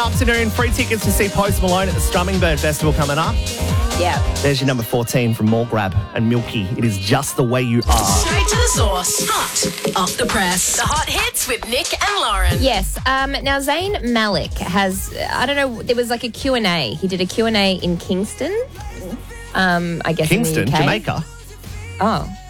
Afternoon, free tickets to see Post Malone at the Strumming Bird Festival coming up. Yeah. There's your number 14 from More Grab and Milky. It is Just the Way You Are. Straight to the source. Hot off the press. The hot hits with Nick and Lauren. Yes. Now, Zayn Malik has, I don't know, there was like a Q&A. He did a Q&A in Kingston. I guess Kingston, in the UK. Jamaica. Oh.